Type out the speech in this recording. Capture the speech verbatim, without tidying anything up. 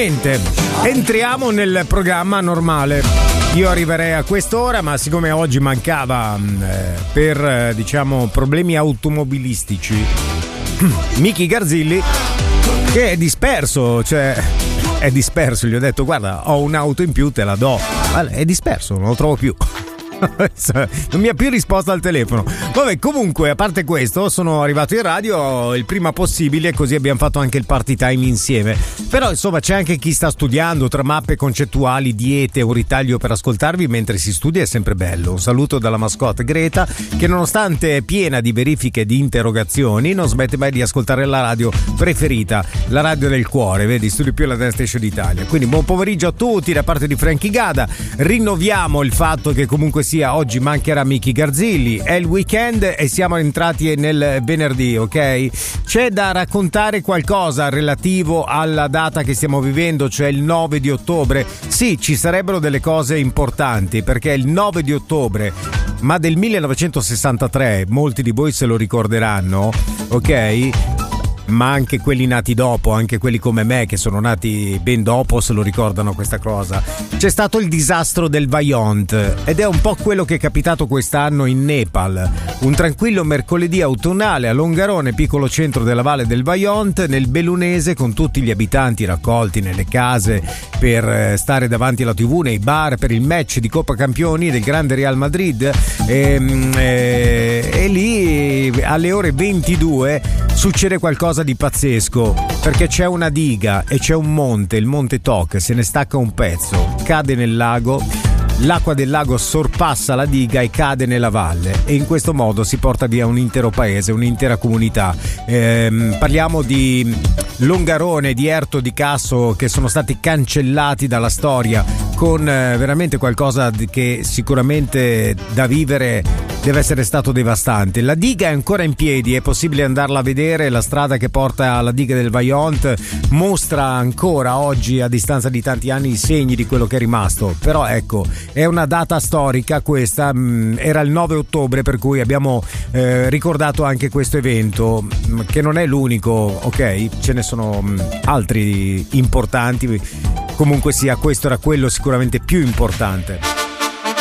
Niente, entriamo nel programma normale. Io arriverei a quest'ora, ma siccome oggi mancava eh, per eh, diciamo problemi automobilistici Miki Garzilli, che è disperso, cioè è disperso, gli ho detto guarda, ho un'auto in più, te la do. Allora, è disperso, non lo trovo più. Non mi ha più risposto al telefono. Vabbè, comunque, a parte questo, sono arrivato in radio il prima possibile, così abbiamo fatto anche il party time insieme. Però insomma c'è anche chi sta studiando tra mappe concettuali, diete, un ritaglio per ascoltarvi mentre si studia, è sempre bello. Un saluto dalla mascotte Greta, che nonostante è piena di verifiche e di interrogazioni non smette mai di ascoltare la radio preferita, la radio del cuore, vedi, studio più la Dance Station d'Italia. Quindi buon pomeriggio a tutti da parte di Frankie Gada. Rinnoviamo il fatto che comunque sia oggi mancherà Miki Garzilli, è il weekend e siamo entrati nel venerdì, ok? C'è da raccontare qualcosa relativo alla data che stiamo vivendo, cioè il nove di ottobre. Sì, ci sarebbero delle cose importanti, perché il nove di ottobre, ma del millenovecentosessantatré, molti di voi se lo ricorderanno, ok? Ma anche quelli nati dopo, anche quelli come me che sono nati ben dopo se lo ricordano questa cosa. C'è stato il disastro del Vajont ed è un po' quello che è capitato quest'anno in Nepal. Un tranquillo mercoledì autunnale a Longarone, piccolo centro della valle del Vajont, nel Bellunese, con tutti gli abitanti raccolti nelle case per stare davanti alla tivù, nei bar per il match di Coppa Campioni del grande Real Madrid, e, e, e lì alle ore ventidue succede qualcosa di pazzesco, perché c'è una diga e c'è un monte, il monte Toc, se ne stacca un pezzo, cade nel lago, l'acqua del lago sorpassa la diga e cade nella valle, e in questo modo si porta via un intero paese, un'intera comunità. Ehm, parliamo di Longarone, di Erto, di Casso, che sono stati cancellati dalla storia, con eh, veramente qualcosa che sicuramente da vivere deve essere stato devastante. La diga è ancora in piedi, è possibile andarla a vedere, la strada che porta alla diga del Vajont mostra ancora oggi, a distanza di tanti anni, i segni di quello che è rimasto. Però ecco, è una data storica questa, era il nove ottobre, per cui abbiamo eh, ricordato anche questo evento, che non è l'unico, ok? Ce ne sono altri importanti, comunque sia, questo era quello sicuramente più importante.